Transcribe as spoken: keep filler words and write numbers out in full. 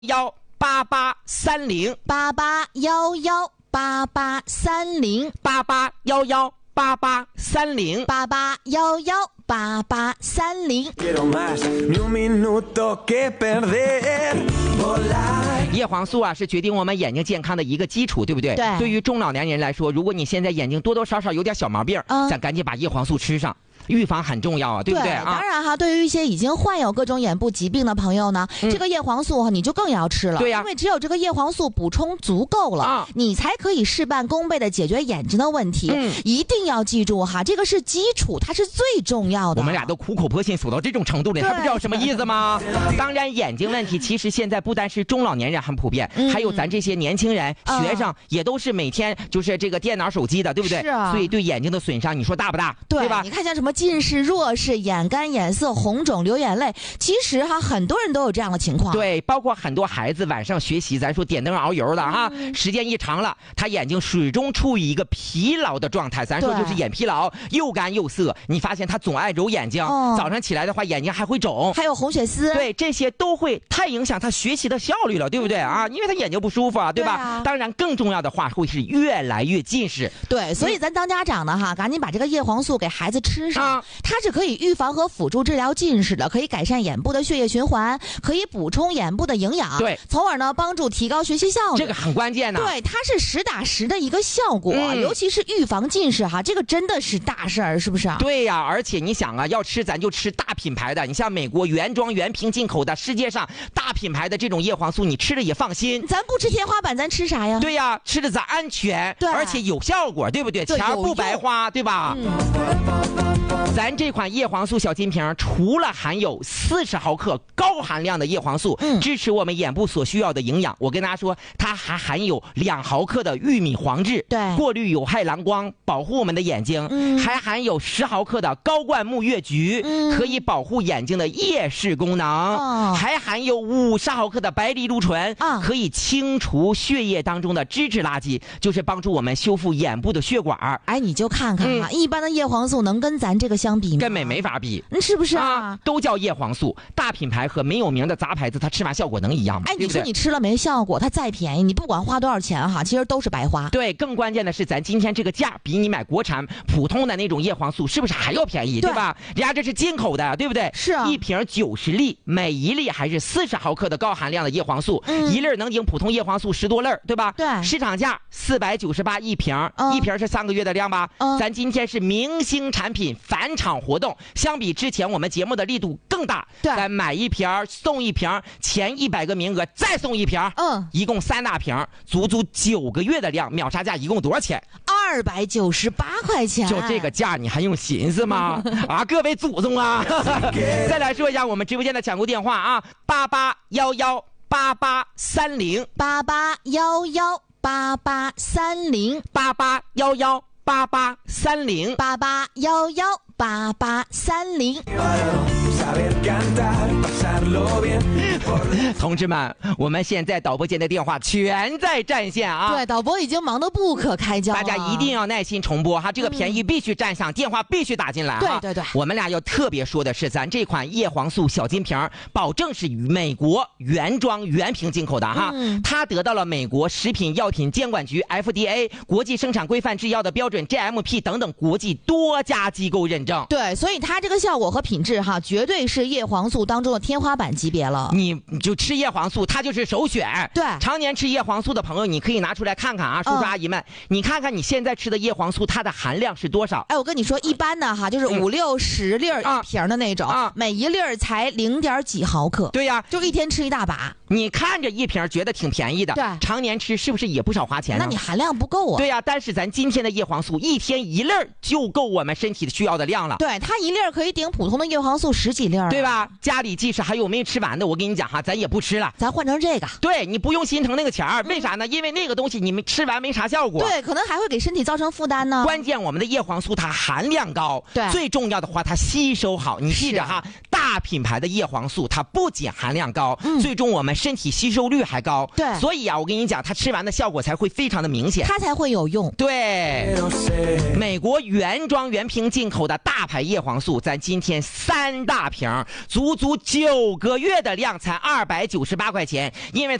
幺八八三零八八幺幺八八三零八八幺幺八八三零八八幺幺八八三零。 叶黄素啊，是决定我们眼睛健康的一个基础，对不对？ 对。 对于中老年人来说，如果你现在眼睛多多少少有点小毛病，嗯，咱赶紧把叶黄素吃上。预防很重要啊，对不对啊？ 当然哈，对于一些已经患有各种眼部疾病的朋友呢，嗯、这个叶黄素你就更要吃了。 对呀、啊， 因为只有这个叶黄素补充足够了，啊、你才可以事半功倍的解决眼睛的问题。嗯，一定要记住哈，这个是基础，它是最重要的。 我们俩都苦口婆心说到这种程度了，还不知道什么意思吗？当然，眼睛问题其实现在不单是中老年人很普遍，嗯、还有咱这些年轻人、嗯、学生也都是每天就是这个电脑、手机的，对不对？ 是啊。 所以对眼睛的损伤，你说大不大？ 对, 对吧？ 你看像什么近视、弱视、眼干、眼涩、红肿、流眼泪，其实哈很多人都有这样的情况。 对，包括很多孩子晚上学习，咱说点灯熬油的哈，嗯、时间一长了，他眼睛始终处于一个疲劳的状态，咱说就是眼疲劳，又干又涩。你发现他总爱揉眼睛，哦、早上起来的话眼睛还会肿， 还有红血丝。 对，这些都会太影响他学习的效率了，对不对啊？因为他眼睛不舒服啊，对吧？ 对啊、 当然，更重要的话会是越来越近视。 对，所以咱当家长的哈，赶紧把这个叶黄素给孩子吃上，啊、它是可以预防和辅助治疗近视的，可以改善眼部的血液循环，可以补充眼部的营养， 对， 从而呢帮助提高学习效率。 这个很关键的。 对，它是实打实的一个效果， 嗯、 尤其是预防近视哈，这个真的是大事儿，是不是啊？ 对呀、啊，而且你想啊，要吃咱就吃大品牌的，你像美国原装原瓶进口的，世界上大品牌的这种叶黄素，你吃了也放心。 咱不吃天花板，咱吃啥呀？ 对呀、啊，吃的咱安全， 对， 而且有效果，对不对？ 对， 钱不白花，对吧？嗯。咱这款叶黄素小金瓶除了含有四十毫克高含量的叶黄素，嗯，支持我们眼部所需要的营养，我跟大家说，它还含有两毫克的玉米黄质， 对， 过滤有害蓝光，保护我们的眼睛，嗯，还含有十毫克的高灌木月菊，嗯，可以保护眼睛的夜视功能，哦，还含有五十毫克的白藜芦醇，啊，可以清除血液当中的脂质垃圾，就是帮助我们修复眼部的血管。 哎，你就看看啊，嗯、一般的叶黄素能跟咱这个相比吗？ 根本没法比， 嗯，是不是啊？ 啊，都叫叶黄素，大品牌和没有名的杂牌子，它吃完效果能一样吗？ 哎， 对不对？ 你说你吃了没效果，它再便宜，你不管花多少钱哈，其实都是白花。 对，更关键的是，咱今天这个价比你买国产普通的那种叶黄素是不是还要便宜？ 对, 对吧？人家这是进口的，对不对？ 是啊， 一瓶九十粒，每一粒还是四十毫克的高含量的叶黄素，嗯、一粒能顶普通叶黄素十多粒，对吧？ 对， 市场价四百九十八一瓶，嗯、一瓶是三个月的量吧？嗯、咱今天是明星产品返场活动，相比之前我们节目的力度更大。 对， 咱买一瓶送一瓶，前一百个名额再送一瓶，嗯，一共三大瓶，足足九个月的量，秒杀价一共多少钱？ 二百九十八块钱。 就这个价，你还用寻思吗？啊，各位祖宗啊！再来说一下我们直播间的抢购电话啊，八八幺幺八八三零， 八八幺幺八八三零， 八八幺幺八八三零， 八八幺幺八八三零。 同志们，我们现在导播间的电话全在占线啊！ 对，导播已经忙得不可开交了。 大家一定要耐心重播哈，这个便宜必须占上，嗯、电话必须打进来哈。 对对对， 我们俩要特别说的是，咱这款叶黄素小金瓶，保证是与美国原装原瓶进口的哈，嗯、它得到了美国食品药品监管局 F D A 国际生产规范制药的标准 G M P 等等国际多家机构认证。 对，所以它这个效果和品质哈，绝对是叶黄素当中的天花板级别了。 你就吃叶黄素，它就是首选。 对， 常年吃叶黄素的朋友，你可以拿出来看看啊，叔叔阿姨们，嗯、你看看你现在吃的叶黄素，它的含量是多少？ 哎，我跟你说，一般的哈，就是五六十粒一瓶的那种，啊、每一粒才零点几毫克。 对呀， 就一天吃一大把。 你看着一瓶觉得挺便宜的， 对， 常年吃是不是也不少花钱呢？ 那你含量不够啊。 对呀，但是咱今天的叶黄素一天一粒就够我们身体需要的量了。 对，它一粒可以顶普通的叶黄素十几粒， 对吧？家里即使还有没吃完的，我跟你讲哈，咱也不吃了， 咱换成这个。 对，你不用心疼那个钱儿，为啥呢？因为那个东西你们吃完没啥效果， 对，可能还会给身体造成负担呢。 关键我们的叶黄素它含量高， 对， 最重要的话它吸收好。你记着哈，大品牌的叶黄素它不仅含量高，嗯、最终我们身体吸收率还高。 对， 所以啊，我跟你讲，它吃完的效果才会非常的明显， 它才会有用。 对，美国原装原瓶进口的大牌叶黄素，咱今天三大瓶，足足九个月的量才二百九十八块钱，因为